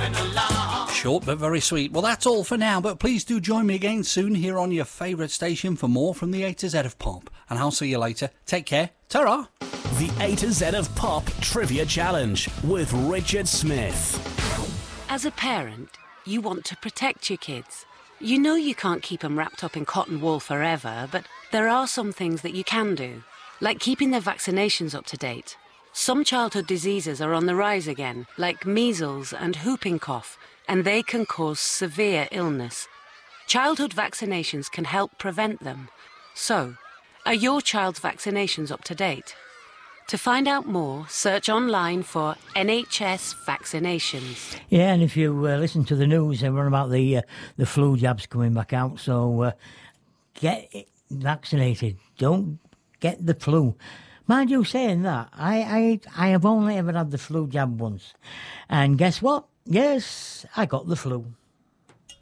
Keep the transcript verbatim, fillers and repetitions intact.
Short but very sweet. Well, that's all for now, but please do join me again soon here on your favourite station for more from the A to Z of Pop. And I'll see you later. Take care. Ta-ra! The A to Z of Pop Trivia Challenge with Richard Smith. As a parent, you want to protect your kids. You know you can't keep them wrapped up in cotton wool forever, but there are some things that you can do, like keeping their vaccinations up to date. Some childhood diseases are on the rise again, like measles and whooping cough, and they can cause severe illness. Childhood vaccinations can help prevent them. So, are your child's vaccinations up to date? To find out more, search online for N H S vaccinations. Yeah, and if you uh, listen to the news, they run about the uh, the flu jabs coming back out, so uh, get vaccinated. Don't get the flu. Mind you saying that, I, I, I have only ever had the flu jab once. And guess what? Yes, I got the flu.